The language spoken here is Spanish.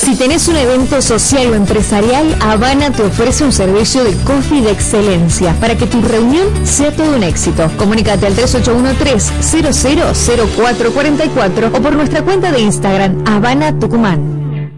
Si tenés un evento social o empresarial, Habana te ofrece un servicio de coffee de excelencia para que tu reunión sea todo un éxito. Comunícate al 3813-000444 o por nuestra cuenta de Instagram, Habana Tucumán.